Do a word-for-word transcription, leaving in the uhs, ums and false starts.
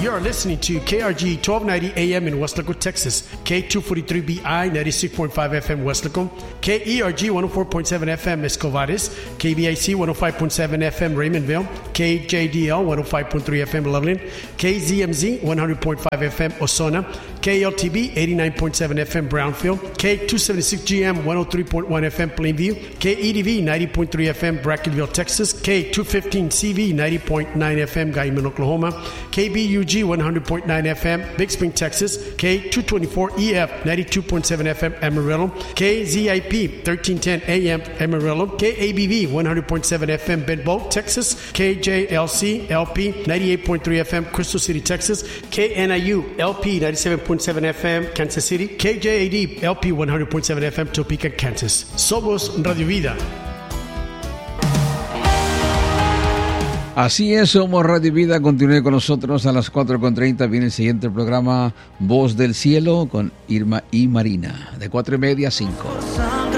You're listening to K R G twelve ninety A M in Weslaco, Texas, K two forty-three B I ninety-six point five F M Weslaco, K E R G one oh four point seven F M Escovares, K B I C one oh five point seven F M Raymondville, K J D L one oh five point three F M Loveland, K Z M Z one hundred point five F M Osona, K L T B eighty-nine point seven F M Brownfield, K two seventy-six G M one oh three point one F M Plainview, K E D V ninety point three F M Brackenville, Texas, K two fifteen C V ninety point nine F M Guyman, Oklahoma, K B U G one hundred point nine F M Big Spring, Texas, K two twenty-four E F ninety-two point seven F M Amarillo, K Z I P thirteen ten A M Amarillo, K A B V one hundred point seven F M Benbow, Texas, K J L C L P ninety-eight point three F M Crystal City, Texas, K N I U L P ninety-seven point seven F M Kansas City, K J A D L P one hundred point seven F M Topeka, Kansas. Somos Radio Vida. Así es, somos Radio Vida. Continúe con nosotros a las cuatro con treinta. Viene el siguiente programa, Voz del Cielo, con Irma y Marina, de cuatro y media a cinco.